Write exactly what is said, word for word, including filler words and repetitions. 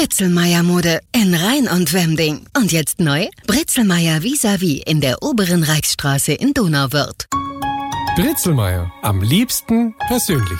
Bretzelmeier-Mode in Rhein und Wemding. Und jetzt neu? Bretzelmeier vis-à-vis in der oberen Reichsstraße in Donauwörth. Bretzelmeier. Am liebsten persönlich.